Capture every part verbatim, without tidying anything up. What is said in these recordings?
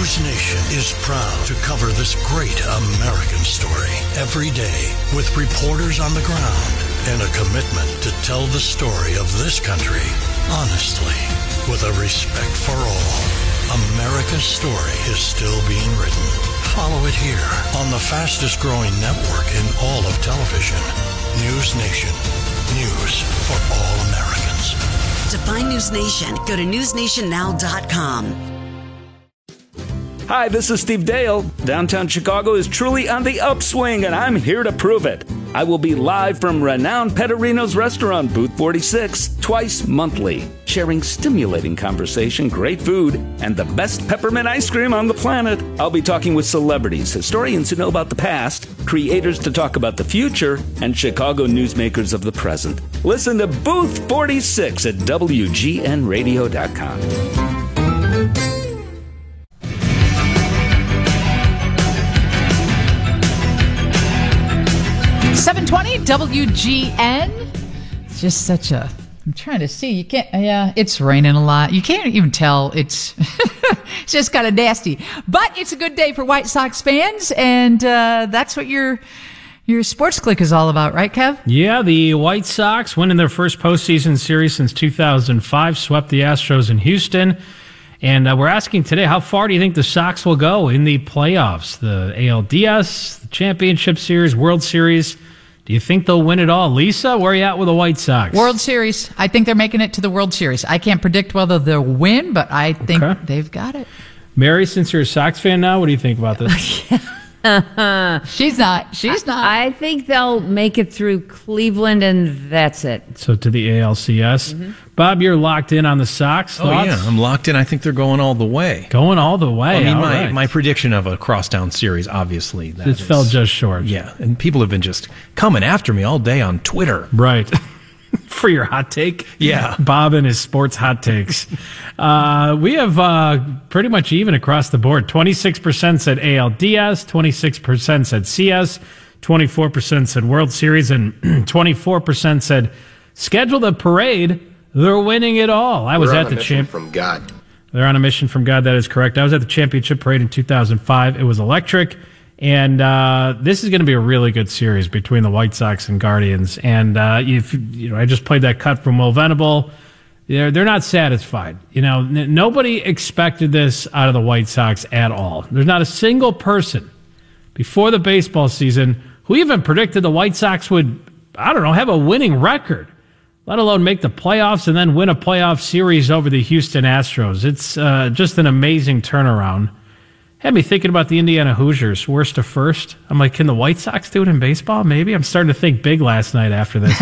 News Nation is proud to cover this great American story every day with reporters on the ground and a commitment to tell the story of this country honestly, with a respect for all. America's story is still being written. Follow it here on the fastest growing network in all of television. News Nation. News for all Americans. To find News Nation, go to news nation now dot com. Hi, this is Steve Dale. Downtown Chicago is truly on the upswing, and I'm here to prove it. I will be live from renowned Pettorino's restaurant, Booth forty-six, twice monthly, sharing stimulating conversation, great food, and the best peppermint ice cream on the planet. I'll be talking with celebrities, historians who know about the past, creators to talk about the future, and Chicago newsmakers of the present. Listen to Booth forty-six at W G N radio dot com. seven twenty W G N. It's just such a, I'm trying to see. You can't, yeah, it's raining a lot. You can't even tell. It's, it's just kind of nasty. But it's a good day for White Sox fans, and uh, that's what your your sports click is all about, right, Kev? Yeah, the White Sox winning their first postseason series since two thousand five, swept the Astros in Houston. And uh, we're asking today, how far do you think the Sox will go in the playoffs? The A L D S, the Championship Series, World Series. Do you think they'll win it all? Lisa, where are you at with the White Sox? World Series. I think they're making it to the World Series. I can't predict whether they'll win, but I think okay. they've got it. Mary, since you're a Sox fan now, what do you think about this? She's not. She's not. I think they'll make it through Cleveland, and that's it. So to the A L C S. Mm-hmm. Bob, you're locked in on the Sox. Thoughts? Oh, yeah. I'm locked in. I think they're going all the way. Going all the way. I mean, all my, right. my prediction of a crosstown series, obviously. That it is, fell just short. Yeah, and people have been just coming after me all day on Twitter. Right. For your hot take. Yeah. Bob and his sports hot takes. uh, we have uh, pretty much even across the board. twenty-six percent said A L D S, twenty-six percent said C S, twenty-four percent said World Series, and twenty-four percent said schedule the parade. They're winning it all. I was We're at on a the champ from God. They're on a mission from God. That is correct. I was at the championship parade in two thousand five. It was electric. And uh, this is going to be a really good series between the White Sox and Guardians. And uh, if you know, I just played that cut from Will Venable. They're they're not satisfied. You know, n- nobody expected this out of the White Sox at all. There's not a single person before the baseball season who even predicted the White Sox would, I don't know, have a winning record, let alone make the playoffs and then win a playoff series over the Houston Astros. It's uh, just an amazing turnaround. Had me thinking about the Indiana Hoosiers, worst to first. I'm like, can the White Sox do it in baseball? Maybe. I'm starting to think big last night after this.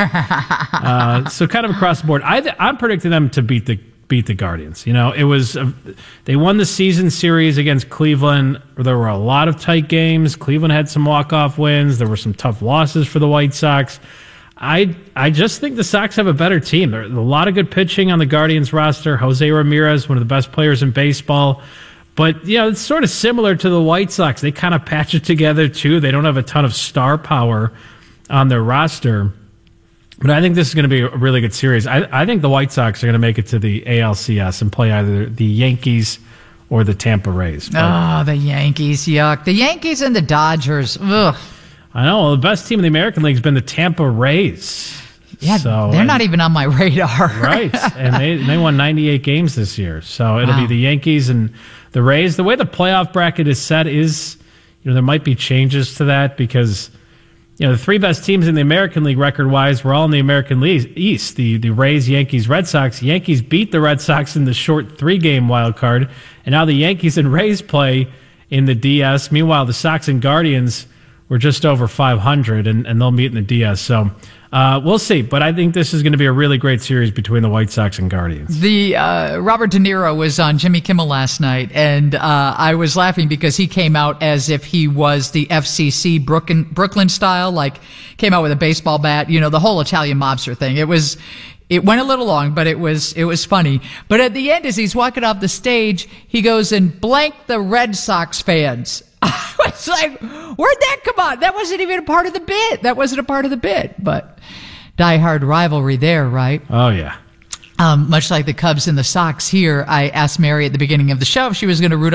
uh, so kind of across the board. I th- I'm predicting them to beat the beat the Guardians. You know, it was a, they won the season series against Cleveland. There were a lot of tight games. Cleveland had some walk-off wins. There were some tough losses for the White Sox. I I just think the Sox have a better team. There's a lot of good pitching on the Guardians roster. Jose Ramirez, one of the best players in baseball. But, you know, it's sort of similar to the White Sox. They kind of patch it together, too. They don't have a ton of star power on their roster. But I think this is going to be a really good series. I, I think the White Sox are going to make it to the A L C S and play either the Yankees or the Tampa Rays. But, oh, the Yankees, yuck. The Yankees and the Dodgers, ugh. I know. Well, the best team in the American League has been the Tampa Rays. Yeah, so, they're and, not even on my radar. Right. And they they won ninety-eight games this year. So it'll wow. be the Yankees and the Rays. The way the playoff bracket is set is, you know, there might be changes to that because, you know, the three best teams in the American League record-wise were all in the American League East. The the Rays, Yankees, Red Sox. Yankees beat the Red Sox in the short three-game wild card. And now the Yankees and Rays play in the D S. Meanwhile, the Sox and Guardians were just over five hundred, and, and they'll meet in the D S. So uh, we'll see. But I think this is going to be a really great series between the White Sox and Guardians. The uh, Robert De Niro was on Jimmy Kimmel last night, and uh, I was laughing because he came out as if he was the F C C Brooklyn, Brooklyn style, like came out with a baseball bat, you know, the whole Italian mobster thing. It was... It went a little long, but it was it was funny. But at the end, as he's walking off the stage, he goes and blank the Red Sox fans. I was like, where'd that come on? That wasn't even a part of the bit. That wasn't a part of the bit. But diehard rivalry there, right? Oh, yeah. Um, much like the Cubs and the Sox here, I asked Mary at the beginning of the show if she was going to root